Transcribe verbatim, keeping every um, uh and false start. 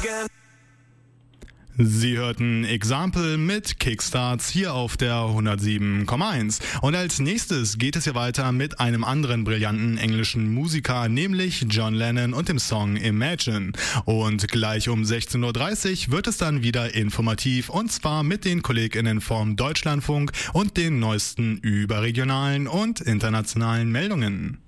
Sie hörten Example mit Kickstarts hier auf der hundertsieben Komma eins. Und als nächstes geht es hier weiter mit einem anderen brillanten englischen Musiker, nämlich John Lennon und dem Song Imagine. Und gleich um sechzehn Uhr dreißig wird es dann wieder informativ, und zwar mit den KollegInnen vom Deutschlandfunk und den neuesten überregionalen und internationalen Meldungen.